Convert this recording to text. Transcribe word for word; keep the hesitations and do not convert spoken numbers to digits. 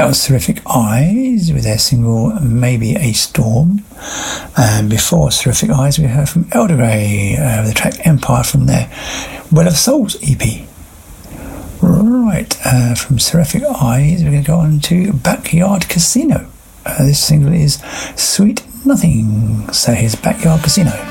That was Terrific Eyes with their single Maybe a Storm. And before Terrific Eyes, we heard from Elder Grey uh, with the track Empire from their Well of Souls E P. Right, uh, from Terrific Eyes, we're going to go on to Backyard Casino. Uh, this single is Sweet Nothing. So here's Backyard Casino.